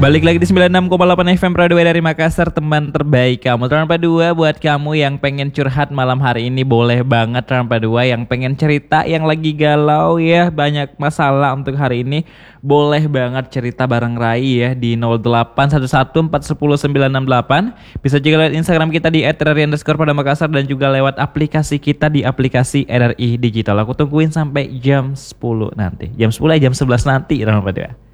Balik lagi di 96,8 FM Radio dari Makassar, teman terbaik kamu. Rampa 2 buat kamu yang pengen curhat malam hari ini boleh banget. Rampa 2 yang pengen cerita, yang lagi galau ya, banyak masalah untuk hari ini, boleh banget cerita bareng Rai ya di 0811410968. Bisa juga lewat Instagram kita di @rri_pada_Makassar dan juga lewat aplikasi kita di aplikasi RRI Digital. Aku tungguin sampai jam 10 nanti. Jam 10 jam 11 nanti Rampa 2.